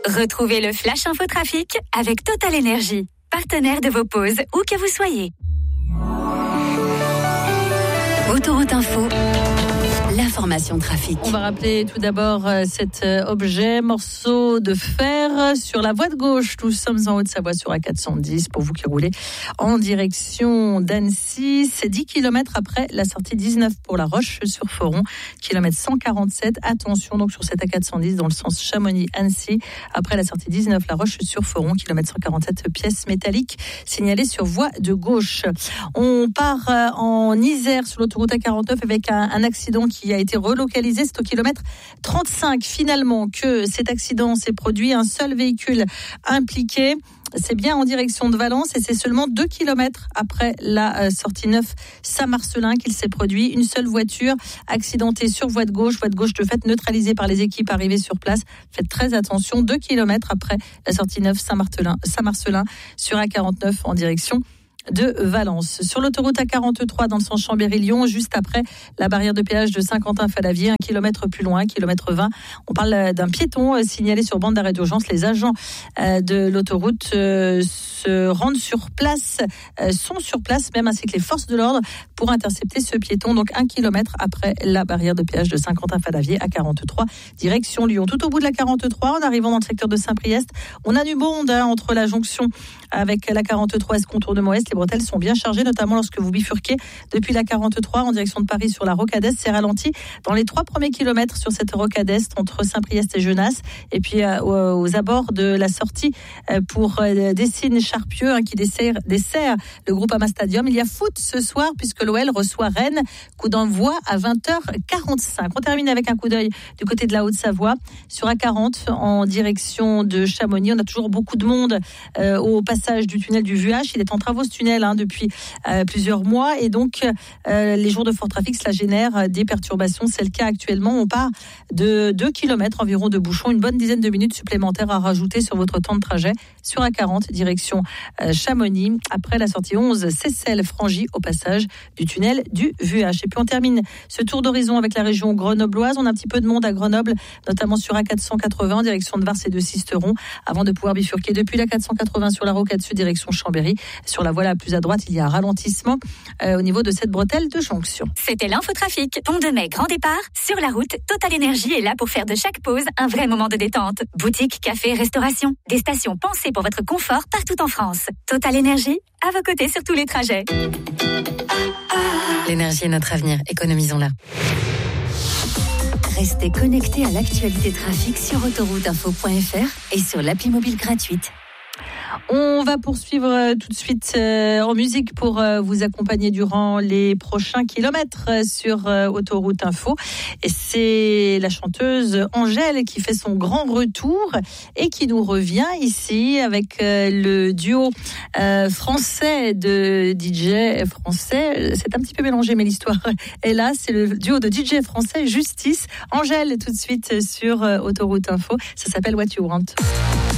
Retrouvez le Flash Info Trafic avec Total Energy, partenaire de vos pauses où que vous soyez. Autoroute Info, l'information trafic. On va rappeler tout d'abord cet objet, morceau de fer sur la voie de gauche. Nous sommes en Haute-Savoie sur A410 pour vous qui roulez en direction d'Annecy. C'est 10 km après la sortie 19 pour La Roche-sur-Foron, kilomètre 147. Attention donc sur cette A410 dans le sens Chamonix-Annecy. Après la sortie 19, La Roche-sur-Foron, kilomètre 147, pièces métalliques signalées sur voie de gauche. On part en Isère sur l'autoroute A49 avec un accident qui a été relocalisé. C'est au kilomètre 35 finalement que cet accident s'est produit. Un seul véhicule impliqué. C'est bien en direction de Valence et c'est seulement 2 km après la sortie 9 Saint-Marcelin qu'il s'est produit. Une seule voiture accidentée sur voie de gauche de fait neutralisée par les équipes arrivées sur place. Faites très attention, 2 km après la sortie 9 Saint-Marcelin sur A49 en direction de Valence. Sur l'autoroute A43 dans le sens Chambéry-Lyon, juste après la barrière de péage de Saint-Quentin-Falavier, 1 kilomètre plus loin, kilomètre 20. On parle d'un piéton signalé sur bande d'arrêt d'urgence. Les agents de l'autoroute se rendent sur place, sont sur place même, ainsi que les forces de l'ordre pour intercepter ce piéton. Donc 1 kilomètre après la barrière de péage de Saint-Quentin-Falavier, A43, direction Lyon. Tout au bout de la 43, en arrivant dans le secteur de Saint-Priest, on a du monde entre la jonction avec la 43 et ce contournement est. Les bretelles sont bien chargées, notamment lorsque vous bifurquez depuis la 43 en direction de Paris sur la rocade est. C'est ralenti dans les 3 premiers kilomètres sur cette rocade est entre Saint-Priest et Genasse. Et puis aux abords de la sortie pour Dessines-Charpieu qui dessert le Groupama Stadium. Il y a foot ce soir puisque l'OL reçoit Rennes. Coup d'envoi à 20h45. On termine avec un coup d'œil du côté de la Haute-Savoie sur A40 en direction de Chamonix. On a toujours beaucoup de monde au passage du tunnel du Vuache. Il est en travaux ce tunnel depuis plusieurs mois et donc les jours de fort trafic, cela génère des perturbations. C'est le cas actuellement. On part de 2 km environ de bouchons, une bonne dizaine de minutes supplémentaires à rajouter sur votre temps de trajet sur A40 direction Chamonix après la sortie 11 Seyssel-Frangy au passage du tunnel du Vuache. Et puis on termine ce tour d'horizon avec la région grenobloise. On a un petit peu de monde à Grenoble, notamment sur A480 en direction de Vars et de Sisteron, avant de pouvoir bifurquer depuis la 480 sur la rocade sud direction Chambéry. Sur la voie la plus à droite, il y a un ralentissement au niveau de cette bretelle de jonction. C'était l'infotrafic. Pont de Mai, grand départ. Sur la route, Total Energy est là pour faire de chaque pause un vrai moment de détente. Boutique, café, restauration. Des stations pensées pour votre confort partout en France. Total Energy, à vos côtés sur tous les trajets. L'énergie est notre avenir. Économisons-la. Restez connectés à l'actualité trafic sur autorouteinfo.fr et sur l'appli mobile gratuite. On va poursuivre tout de suite en musique pour vous accompagner durant les prochains kilomètres sur Autoroute Info. Et c'est la chanteuse Angèle qui fait son grand retour et qui nous revient ici avec le duo français de DJ français. C'est un petit peu mélangé, mais l'histoire est là. C'est le duo de DJ français Justice. Angèle tout de suite sur Autoroute Info. Ça s'appelle What You Want.